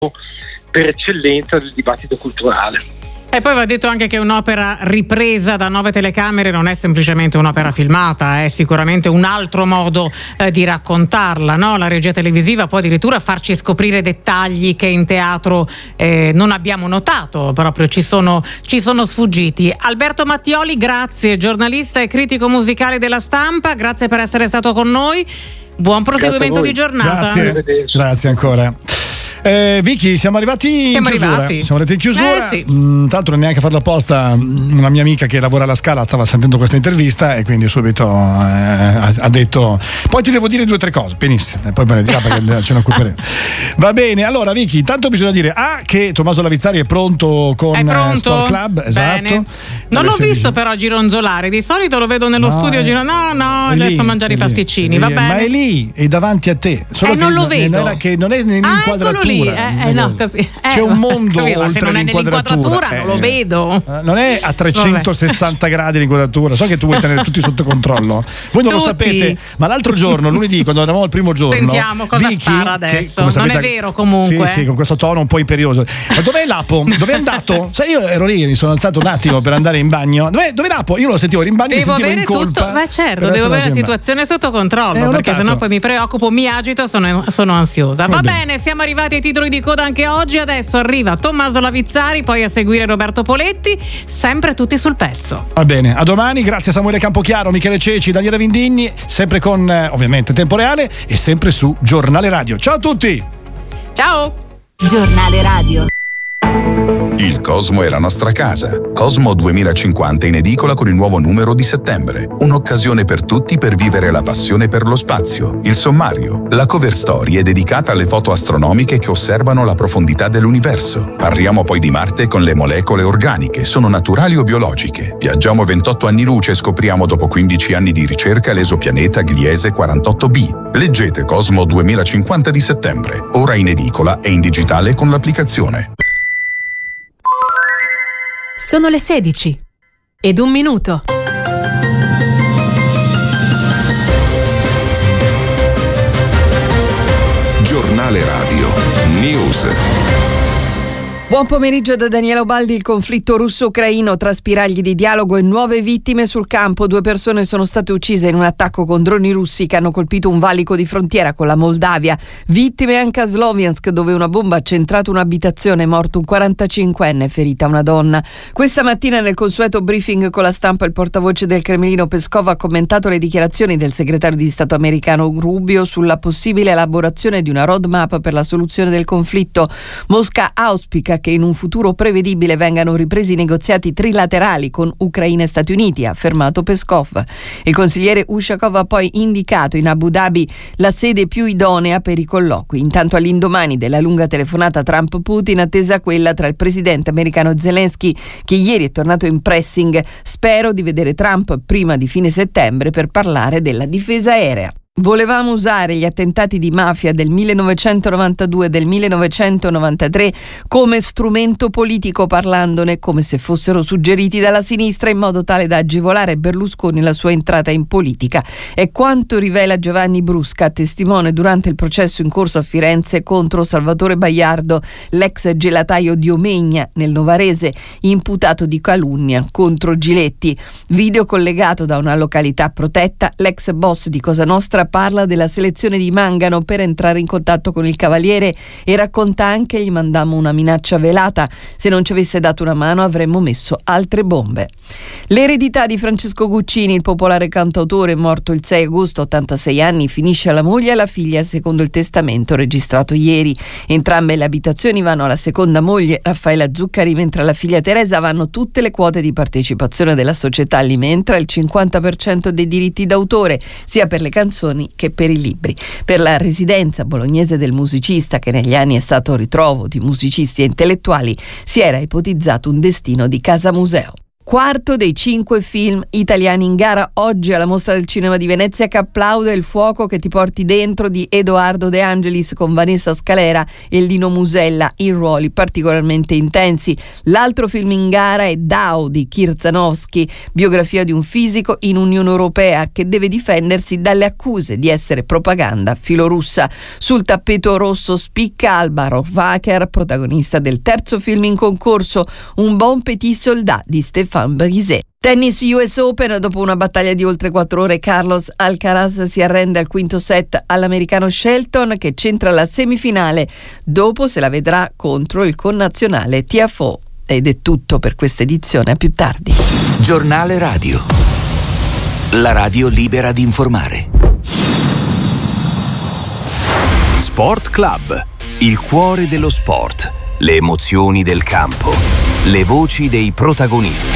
per eccellenza del dibattito culturale. E poi va detto anche che un'opera ripresa da 9 telecamere non è semplicemente un'opera filmata, è sicuramente un altro modo di raccontarla, no? La regia televisiva può addirittura farci scoprire dettagli che in teatro non abbiamo notato, proprio ci sono sfuggiti. Alberto Mattioli, grazie, giornalista e critico musicale della Stampa, grazie per essere stato con noi. Buon proseguimento di giornata. Grazie ancora. Vicky, siamo arrivati in chiusura. Sì. Tra l'altro neanche a farlo apposta, una mia amica che lavora alla Scala stava sentendo questa intervista e quindi subito ha detto poi ti devo dire 2 o 3 cose, benissimo, e poi me ne dirà perché ce ne occuperemo. Va bene, allora Vicky, intanto bisogna dire che Tommaso Lavizzari è pronto con Sport Club, esatto. Bene. Non l'ho visto però gironzolare, di solito lo vedo nello studio adesso mangiare i pasticcini, va bene. Ma è lì, è davanti a te, solo che non lo vedo. Che non è nell'inquadratura. C'è un mondo oltre se non è nell'inquadratura non lo vedo. Non è a 360 gradi l'inquadratura. So che tu vuoi tenere tutti sotto controllo. Voi non lo sapete, ma l'altro giorno, lunedì, quando eravamo al primo giorno, sentiamo cosa Vicky, spara adesso. Non è vero comunque. Sì, con questo tono un po' imperioso. Ma dov'è Lapo? Dove è andato? Sai, io ero lì, mi sono alzato un attimo per andare in bagno. Dov'è Lapo? Io lo sentivo, ero in bagno e sentivo in colpa. Tutto, certo, devo avere la situazione sotto controllo, perché sennò poi mi preoccupo, mi agito, sono ansiosa. Va bene, siamo arrivati ai titoli di coda anche oggi. Adesso arriva Tommaso Lavizzari, poi a seguire Roberto Poletti, sempre tutti sul pezzo. Va bene, a domani, grazie a Samuele Campochiaro, Michele Ceci, Daniele Vindigni, sempre con ovviamente Tempo Reale e sempre su Giornale Radio. Ciao a tutti! Ciao! Giornale Radio. Il Cosmo è la nostra casa. Cosmo 2050 in edicola con il nuovo numero di settembre. Un'occasione per tutti per vivere la passione per lo spazio. Il sommario. La cover story è dedicata alle foto astronomiche che osservano la profondità dell'universo. Parliamo poi di Marte con le molecole organiche. Sono naturali o biologiche? Viaggiamo 28 anni luce e scopriamo dopo 15 anni di ricerca l'esopianeta Gliese 48b. Leggete Cosmo 2050 di settembre. Ora in edicola e in digitale con l'applicazione. Sono le 16 ed 1 minuto. Giornale Radio News. Buon pomeriggio da Daniela Ubaldi. Il conflitto russo-ucraino tra spiragli di dialogo e nuove vittime sul campo. 2 persone sono state uccise in un attacco con droni russi che hanno colpito un valico di frontiera con la Moldavia. Vittime anche a Sloviansk, dove una bomba ha centrato un'abitazione, morto un 45enne, ferita una donna. Questa mattina nel consueto briefing con la stampa il portavoce del Cremlino Peskov ha commentato le dichiarazioni del segretario di Stato americano Rubio sulla possibile elaborazione di una roadmap per la soluzione del conflitto. Mosca auspica che in un futuro prevedibile vengano ripresi i negoziati trilaterali con Ucraina e Stati Uniti, ha affermato Peskov. Il consigliere Ushakov ha poi indicato in Abu Dhabi la sede più idonea per i colloqui. Intanto all'indomani della lunga telefonata Trump-Putin, attesa quella tra il presidente americano Zelensky, che ieri è tornato in pressing. Spero di vedere Trump prima di fine settembre per parlare della difesa aerea. Volevamo usare gli attentati di mafia del 1992 e del 1993 come strumento politico, parlandone come se fossero suggeriti dalla sinistra in modo tale da agevolare Berlusconi la sua entrata in politica. È quanto rivela Giovanni Brusca, testimone durante il processo in corso a Firenze contro Salvatore Baiardo, l'ex gelataio di Omegna nel Novarese, imputato di calunnia contro Giletti. Video collegato da una località protetta, l'ex boss di Cosa Nostra parla della selezione di Mangano per entrare in contatto con il Cavaliere e racconta anche: gli mandammo una minaccia velata, se non ci avesse dato una mano avremmo messo altre bombe. L'eredità di Francesco Guccini, il popolare cantautore morto il 6 agosto, 86 anni, finisce alla moglie e alla figlia secondo il testamento registrato ieri. Entrambe le abitazioni vanno alla seconda moglie Raffaella Zuccari, mentre alla figlia Teresa vanno tutte le quote di partecipazione della società Alimenta, il 50% dei diritti d'autore sia per le canzoni che per i libri. Per la residenza bolognese del musicista, che negli anni è stato ritrovo di musicisti e intellettuali, si era ipotizzato un destino di casa museo. Quarto dei 5 film italiani in gara oggi alla Mostra del Cinema di Venezia, che applaude Il fuoco che ti porti dentro di Edoardo De Angelis con Vanessa Scalera e Lino Musella in ruoli particolarmente intensi. L'altro film in gara è Dao di Kirzanowski, biografia di un fisico in Unione Europea che deve difendersi dalle accuse di essere propaganda filorussa. Sul tappeto rosso spicca Alba Rohrwacher, protagonista del terzo film in concorso, Un bon petit soldat di Stéphane Brisé. Tennis US Open, dopo una battaglia di oltre 4 ore, Carlos Alcaraz si arrende al quinto set all'americano Shelton, che centra la semifinale. Dopo se la vedrà contro il connazionale Tiafoe. Ed è tutto per questa edizione, a più tardi. Giornale Radio. La radio libera di informare. Sport Club. Il cuore dello sport. Le emozioni del campo. Le voci dei protagonisti.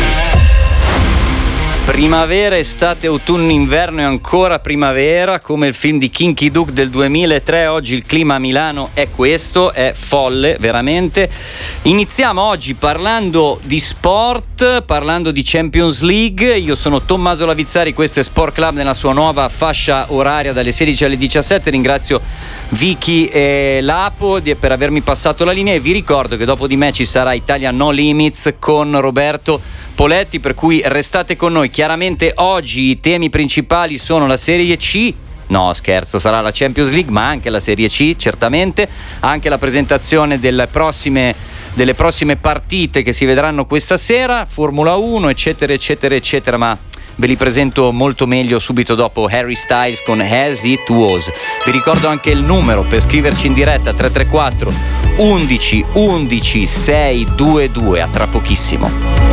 Primavera, estate, autunno, inverno e ancora primavera, come il film di Kinky Duke del 2003. Oggi il clima a Milano è questo, è folle veramente. Iniziamo oggi parlando di sport, parlando di Champions League. Io sono Tommaso Lavizzari, questo è Sport Club nella sua nuova fascia oraria dalle 16 alle 17. Ringrazio Vicky e Lapo per avermi passato la linea e vi ricordo che dopo di me ci sarà Italia No Limits con Roberto Poletti, per cui restate con noi. Chiaramente oggi i temi principali sono la Serie C. No, scherzo, sarà la Champions League, ma anche la Serie C, certamente, anche la presentazione delle prossime partite che si vedranno questa sera, Formula 1, eccetera, eccetera, eccetera, ma ve li presento molto meglio subito dopo Harry Styles con As It Was. Vi ricordo anche il numero per scriverci in diretta: 334 11 11 622. A tra pochissimo.